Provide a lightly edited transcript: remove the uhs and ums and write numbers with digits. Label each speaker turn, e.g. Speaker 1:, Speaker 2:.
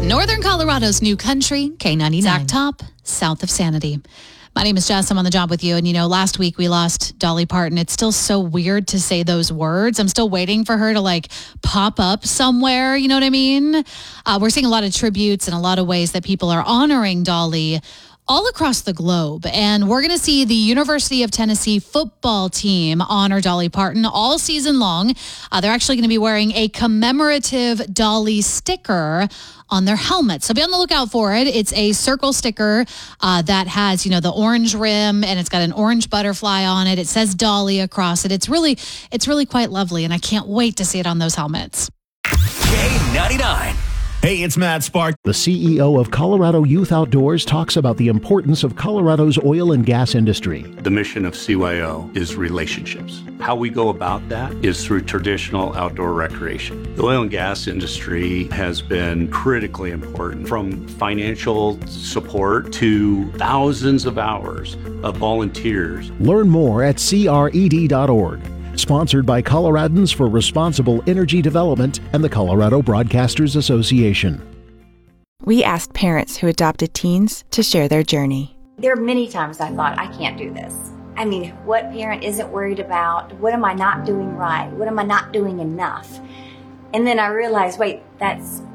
Speaker 1: Northern Colorado's new country, K99. Zach Top, south of Sanity. My name is Jess. I'm on the job with you. And, last week we lost Dolly Parton. It's still so weird to say those words. I'm still waiting for her to pop up somewhere. You know what I mean? We're seeing a lot of tributes and a lot of ways that people are honoring Dolly all across the globe. And we're going to see the University of Tennessee football team honor Dolly Parton all season long. They're actually going to be wearing a commemorative Dolly sticker on their helmet. So be on the lookout for it. It's a circle sticker that has, the orange rim, and it's got an orange butterfly on it. It says Dolly across it. It's really quite lovely, and I can't wait to see it on those helmets.
Speaker 2: K99.
Speaker 3: Hey, it's Matt Spark.
Speaker 4: The CEO of Colorado Youth Outdoors talks about the importance of Colorado's oil and gas industry.
Speaker 5: The mission of CYO is relationships. How we go about that is through traditional outdoor recreation. The oil and gas industry has been critically important, from financial support to thousands of hours of volunteers.
Speaker 4: Learn more at cred.org. Sponsored by Coloradans for Responsible Energy Development and the Colorado Broadcasters Association.
Speaker 6: We asked parents who adopted teens to share their journey.
Speaker 7: There are many times I thought, I can't do this. I mean, what parent isn't worried about? What am I not doing right? What am I not doing enough? And then I realized, wait, that's